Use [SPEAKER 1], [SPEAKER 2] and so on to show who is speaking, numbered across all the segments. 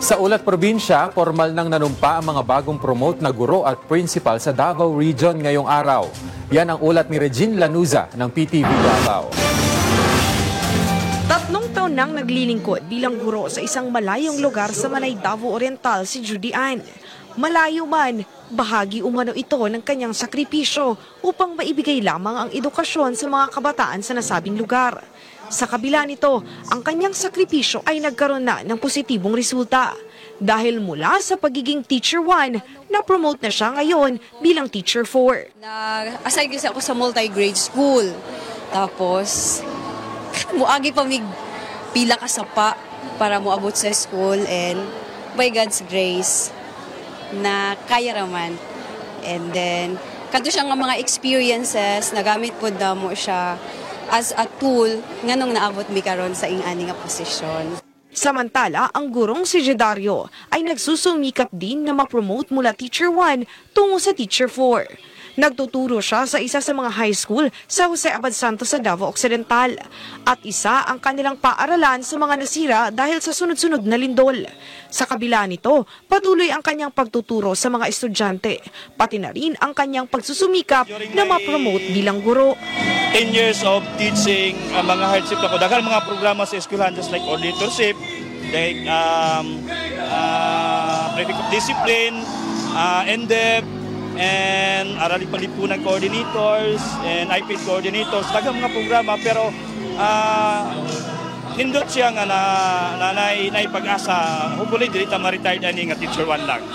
[SPEAKER 1] Sa Ulat Probinsya, formal nang nanumpa ang mga bagong promote na guro at principal sa Davao Region ngayong araw. Yan ang ulat ni Regine Lanuza ng PTV Davao.
[SPEAKER 2] 3 taon nang naglilingkod bilang guro sa isang malayong lugar sa Manay, Davao Oriental si Judy Ann. Malayo man, bahagi umano ito ng kanyang sakripisyo upang maibigay lamang ang edukasyon sa mga kabataan sa nasabing lugar. Sa kabila nito, ang kanyang sakripisyo ay nagkaroon na ng positibong resulta. Dahil mula sa pagiging Teacher 1, na-promote na siya ngayon bilang Teacher 4.
[SPEAKER 3] Aside kasi ako sa multi-grade school. Tapos, muagi pa mig pila ka sapa para moabot sa school and by God's grace, na kaya raman. And then, kanto siya nga mga experiences, nagamit po mo siya as a tool nganong naabot mi karon sa ing-ani nga posisyon.
[SPEAKER 2] Samantala, ang gurong si Jedario ay nagsusumikap din na ma-promote mula Teacher 1 tungo sa Teacher 4. Nagtuturo siya sa isa sa mga high school sa Jose Abad Santos sa Davao Occidental. At isa ang kanilang paaralan sa mga nasira dahil sa sunod-sunod na lindol. Sa kabila nito, patuloy ang kanyang pagtuturo sa mga estudyante, pati na rin ang kanyang pagsusumikap na ma-promote bilang guro.
[SPEAKER 4] 10 years of teaching, mga hardship ako. Daghang mga programa sa eskwelahan just like auditorship, like prefect of discipline, NDEP, and Arali Palipunan coordinators, and IPID coordinators. Daghang mga programa pero nindot siya nga na pag-asa. Hopefully, dili ta ma-retired ani nga Teacher 1 lang.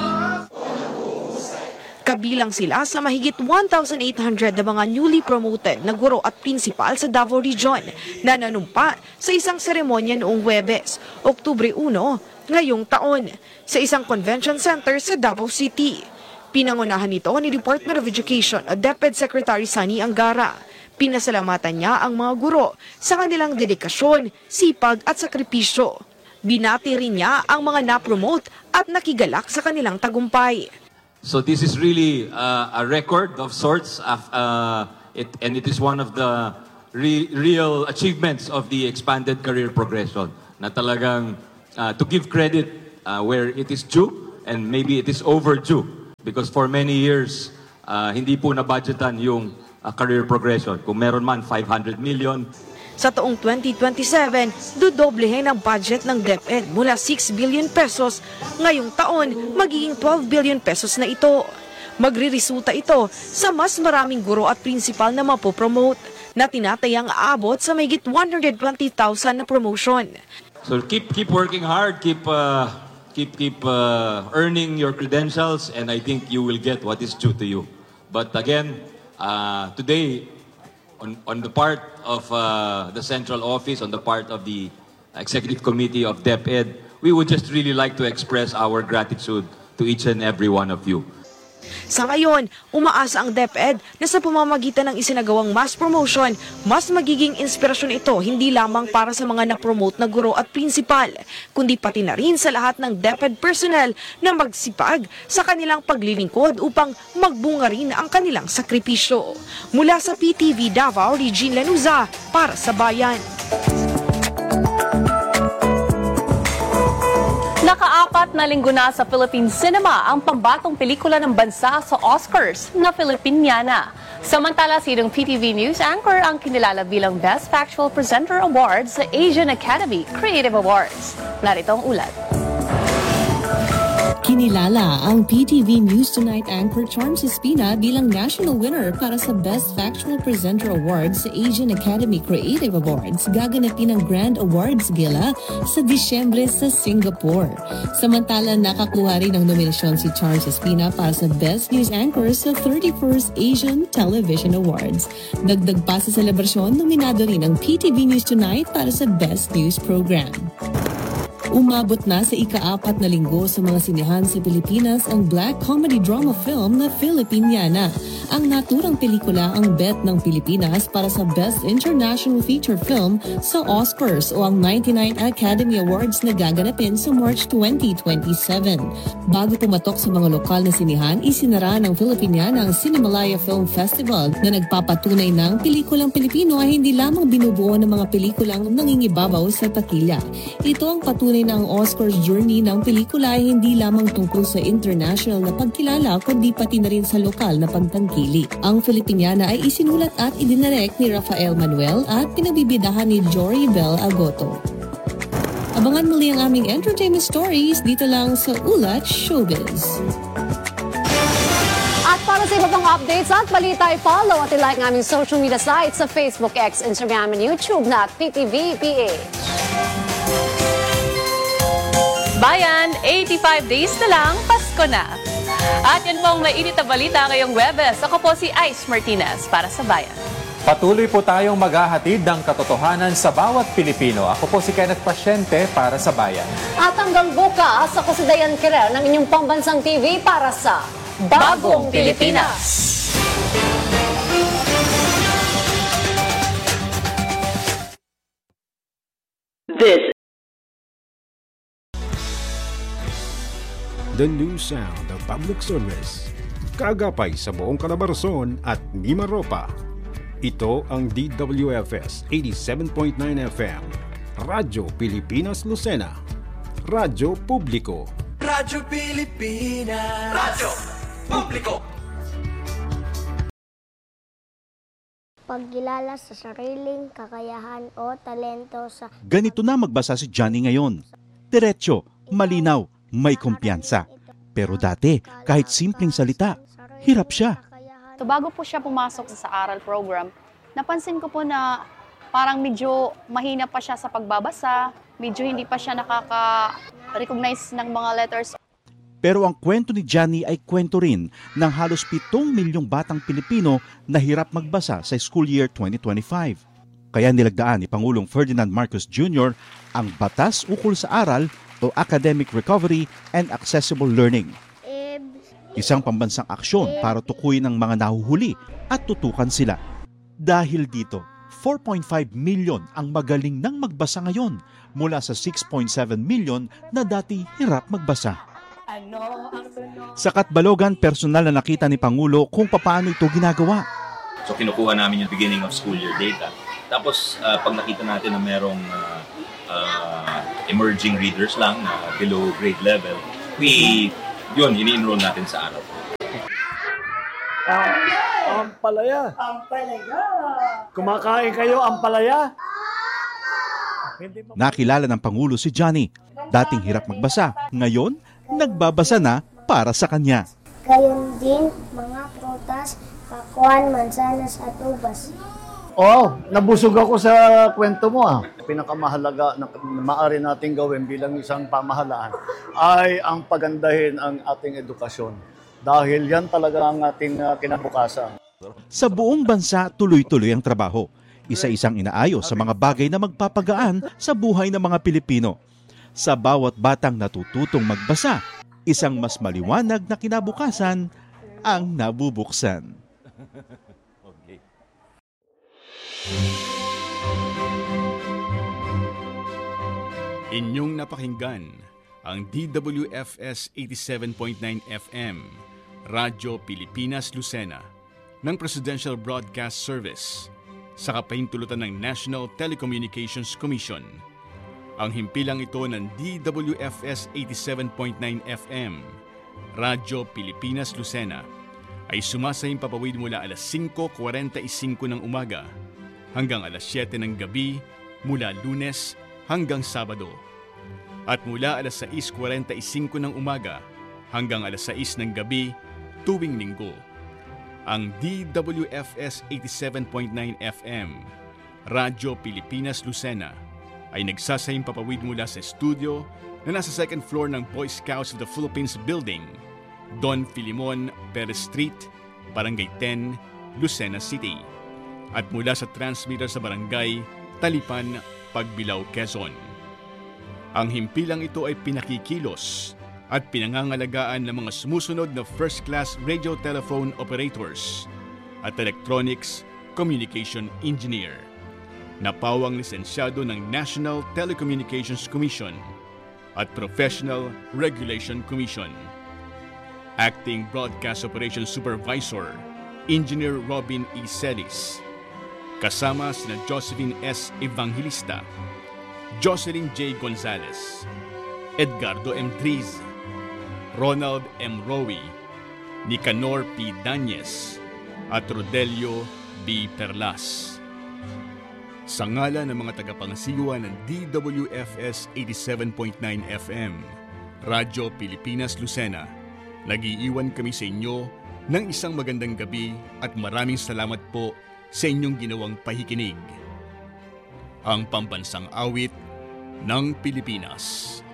[SPEAKER 2] Kabilang sila sa mahigit 1,800 na mga newly promoted na guro at principal sa Davao Region na nanumpa sa isang seremonya noong Huwebes, Oktubre 1, ngayong taon, sa isang convention center sa Davao City. Pinangunahan nito ni Department of Education at DepEd Secretary Sunny Angara. Pinasalamatan niya ang mga guro sa kanilang dedikasyon, sipag at sakripisyo. Binati rin niya ang mga na-promote at nakigalak sa kanilang tagumpay.
[SPEAKER 5] So this is really a record of sorts, and it is one of the real achievements of the expanded career progression. Na talagang to give credit where it is due, and maybe it is overdue. Because for many years, hindi po na-budgetan yung career progression. Kung meron man 500 million.
[SPEAKER 2] Sa taong 2027, dodoblehin ang budget ng DepEd mula 6 billion pesos. Ngayong taon, magiging 12 billion pesos na ito. Magriresulta ito sa mas maraming guro at principal na mapopromote na tinatayang aabot sa mahigit 120,000 na promotion.
[SPEAKER 5] So keep working hard, keep earning your credentials, and I think you will get what is due to you. But again, today, on the part of the central office, on the part of the executive committee of DepEd, we would just really like to express our gratitude to each and every one of you.
[SPEAKER 2] Sa ngayon, umaasa ang DepEd na sa pamamagitan ng isinagawang mass promotion, mas magiging inspirasyon ito hindi lamang para sa mga na-promote na guro at principal, kundi pati na rin sa lahat ng DepEd personnel na magsipag sa kanilang paglilingkod upang magbunga rin ang kanilang sakripisyo. Mula sa PTV Davao, Regine Lanuza para sa Bayan.
[SPEAKER 6] Naka-4 na linggo na sa Philippine cinema ang pambatong pelikula ng bansa sa Oscars na Filipiniana. Samantala, sinong PTV News anchor ang kinilala bilang Best Factual Presenter Awards sa Asian Academy Creative Awards. Narito ang ulat.
[SPEAKER 7] Kinilala ang PTV News Tonight anchor Charms Espina bilang national winner para sa Best Factual Presenter Awards sa Asian Academy Creative Awards. Gaganapin ang Grand Awards Gala sa Disyembre sa Singapore. Samantala, nakakuha rin ng nominasyon si Charms Espina para sa Best News Anchor sa 31st Asian Television Awards. Dagdag pa sa selebrasyon, nominado rin ang PTV News Tonight para sa Best News Program. Umabot na sa ika-4 na linggo sa mga sinehan sa Pilipinas ang black comedy drama film na Filipiniana. ang naturang pelikula ang bet ng Pilipinas para sa Best International Feature Film sa Oscars o ang 99th Academy Awards na gaganapin sa March 2027. Bago pumatok sa mga lokal na sinihan, isinara ng Filipiniana ang Cinemalaya Film Festival na nagpapatunay ng pelikulang Pilipino ay hindi lamang binubuo ng mga pelikulang nangingibabaw sa takilya. Ito ang patunay na ang Oscars journey ng pelikula ay hindi lamang tungkol sa international na pagkilala kundi pati na rin sa lokal na pagtangkili. Ang Filipiniana ay isinulat at idinirect ni Rafael Manuel at pinagbibidahan ni Jory Bell Agoto. Abangan muli ang aming entertainment stories dito lang sa Ulat Showbiz.
[SPEAKER 8] At para sa iba pang updates at balita, i-follow at i-like ang aming social media sites sa Facebook, X, Instagram, and YouTube na PTV-PH.
[SPEAKER 6] Bayan, 85 days na lang, Pasko na. At yan po ang mainit na balita ngayong Webes. Ako po si Ice Martinez para sa Bayan.
[SPEAKER 1] Patuloy po tayong maghahatid ng katotohanan sa bawat Pilipino. Ako po si Kenneth Pasyente para sa Bayan.
[SPEAKER 8] At hanggang bukas, ako si Dayan Quirel ng inyong pambansang TV para sa Bagong Pilipinas.
[SPEAKER 9] The new sound of public service. Kagapay sa buong Calabarzon at Mimaropa. Ito ang DWFS 87.9 FM. Radyo Pilipinas Lucena. Radyo Publiko.
[SPEAKER 10] Radyo Pilipinas. Radyo Publiko.
[SPEAKER 11] Pagkilala sa sariling kakayahan o talento sa...
[SPEAKER 12] Ganito na magbasa si Johnny ngayon. Diretso, malinaw, may kumpiyansa. Pero dati, kahit simpleng salita, hirap siya.
[SPEAKER 13] So bago po siya pumasok sa aral program, napansin ko po na parang medyo mahina pa siya sa pagbabasa, medyo hindi pa siya nakaka-recognize ng mga letters.
[SPEAKER 12] Pero ang kwento ni Johnny ay kwento rin ng halos 7 milyong batang Pilipino na hirap magbasa sa school year 2025. Kaya nilagdaan ni Pangulong Ferdinand Marcos Jr. ang Batas Ukol sa Aral o Academic Recovery and Accessible Learning. Isang pambansang aksyon para tukuyin ang mga nahuhuli at tutukan sila. Dahil dito, 4.5 million ang magaling nang magbasa ngayon mula sa 6.7 million na dati hirap magbasa. Sa Katbalogan, personal na nakita ni Pangulo kung paano ito ginagawa.
[SPEAKER 14] So kinukuha namin yung beginning of school year data. Tapos pag nakita natin na merong emerging readers lang na below grade level, ini-enroll natin sa araw.
[SPEAKER 15] Ampalaya. Ampalaya. Kumakain kayo, ampalaya?
[SPEAKER 12] Nakilala ng Pangulo si Johnny. Dating hirap magbasa, ngayon nagbabasa na para sa kanya.
[SPEAKER 11] Gayon din mga prutas, pakuan, mansanas at ubas.
[SPEAKER 15] Nabusog ako sa kwento mo. Pinakamahalaga na maaari nating gawin bilang isang pamahalaan ay ang pagandahin ang ating edukasyon. Dahil yan talaga ang ating kinabukasan.
[SPEAKER 12] Sa buong bansa, tuloy-tuloy ang trabaho. Isa-isang inaayos sa mga bagay na magpapagaan sa buhay ng mga Pilipino. Sa bawat batang natututong magbasa, isang mas maliwanag na kinabukasan ang nabubuksan.
[SPEAKER 16] Inyong napakinggan ang DWFS 87.9 FM, Radyo Pilipinas Lucena, ng Presidential Broadcast Service sa kapahintulutan ng National Telecommunications Commission. Ang himpilang ito ng DWFS 87.9 FM, Radyo Pilipinas Lucena, ay sumasayang papawid mula alas 5:45 ng umaga hanggang alas 7 ng gabi mula Lunes hanggang Sabado. At mula alas 6:45 ng umaga hanggang alas 6 ng gabi tuwing Linggo. Ang DWFS 87.9 FM, Radyo Pilipinas Lucena, ay nagsasayang papawid mula sa studio na nasa second floor ng Boy Scouts of the Philippines Building, Don Filimon Perez Street, Barangay 10, Lucena City. At mula sa transmitter sa Barangay Talipan, Pagbilao, Quezon. Ang himpilang ito ay pinakikilos at pinangangalagaan ng mga sumusunod na first-class radio telephone operators at Electronics Communication Engineer. Napawang lisensyado ng National Telecommunications Commission at Professional Regulation Commission. Acting Broadcast Operations Supervisor, Engineer Robin E. Celis. Kasama sina Josephine S. Evangelista, Jocelyn J. Gonzalez, Edgardo M. Driz, Ronald M. Rowi, Nicanor P. Dañez, at Rodelio B. Perlas. Sa ngalan ng mga tagapangasiwa ng DWFS 87.9 FM, Radyo Pilipinas Lucena, nag-iiwan kami sa inyo ng isang magandang gabi at maraming salamat po sa inyong ginawang pakikinig. Ang pambansang awit ng Pilipinas.